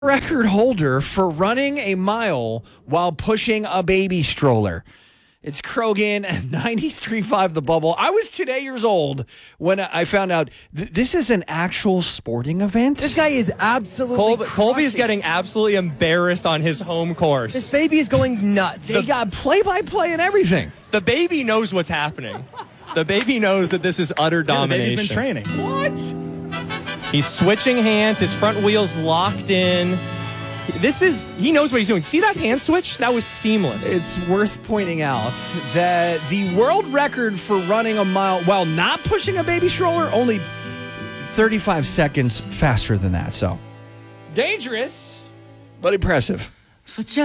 Record holder for running a mile while pushing a baby stroller. It's Krogan at 93.5 The Bubble. I was today years old when I found out this is an actual sporting event. This guy is absolutely Colby's getting absolutely embarrassed on his home course. This baby is going nuts. They got play-by-play and everything. The baby knows what's happening. The baby knows that this is utter domination. The baby's been training. What? He's switching hands. His front wheel's locked in. He knows what he's doing. See that hand switch? That was seamless. It's worth pointing out that the world record for running a mile while not pushing a baby stroller, only 35 seconds faster than that. So dangerous, but impressive.